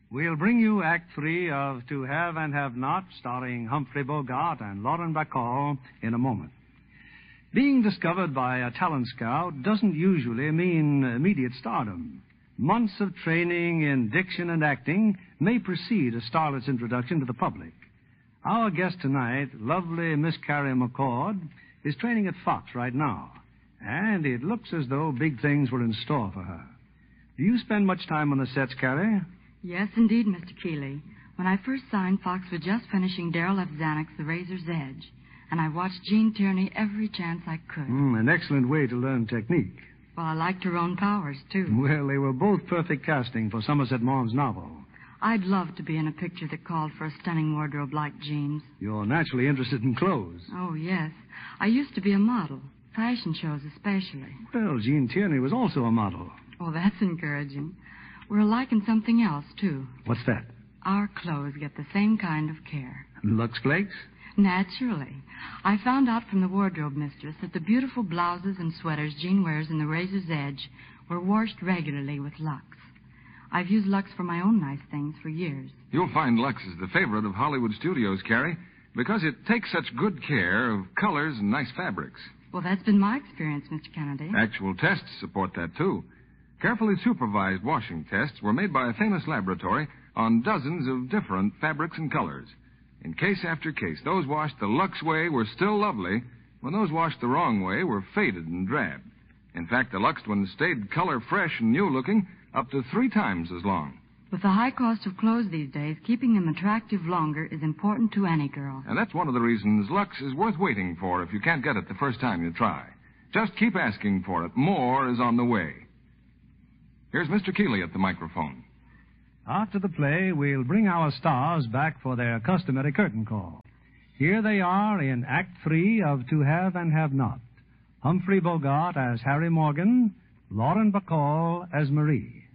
We'll bring you Act 3 of To Have and Have Not, starring Humphrey Bogart and Lauren Bacall, in a moment. Being discovered by a talent scout doesn't usually mean immediate stardom. Months of training in diction and acting may precede a starlet's introduction to the public. Our guest tonight, lovely Miss Carrie McCord, is training at Fox right now, and it looks as though big things were in store for her. Do you spend much time on the sets, Carrie? Yes, indeed, Mr. Keeley. When I first signed, Fox was just finishing Darryl F. Zanuck's The Razor's Edge, and I watched Gene Tierney every chance I could. An excellent way to learn technique. Well, I liked Tyrone Powers, too. Well, they were both perfect casting for Somerset Maugham's novel. I'd love to be in a picture that called for a stunning wardrobe like Gene's. You're naturally interested in clothes. Oh, yes. I used to be a model, fashion shows especially. Well, Gene Tierney was also a model. Oh, that's encouraging. We're alike in something else, too. What's that? Our clothes get the same kind of care. Lux Flakes? Naturally. I found out from the wardrobe mistress that the beautiful blouses and sweaters Gene wears in The Razor's Edge were washed regularly with Lux. I've used Lux for my own nice things for years. You'll find Lux is the favorite of Hollywood studios, Carrie, because it takes such good care of colors and nice fabrics. Well, that's been my experience, Mr. Kennedy. Actual tests support that, too. Carefully supervised washing tests were made by a famous laboratory on dozens of different fabrics and colors. In case after case, those washed the Lux way were still lovely, when those washed the wrong way were faded and drab. In fact, the Luxed ones stayed color fresh and new-looking up to 3 times as long. With the high cost of clothes these days, keeping them attractive longer is important to any girl. And that's one of the reasons Lux is worth waiting for if you can't get it the first time you try. Just keep asking for it. More is on the way. Here's Mr. Keeley at the microphone. After the play, we'll bring our stars back for their customary curtain call. Here they are in Act 3 of To Have and Have Not. Humphrey Bogart as Harry Morgan, Lauren Bacall as Marie.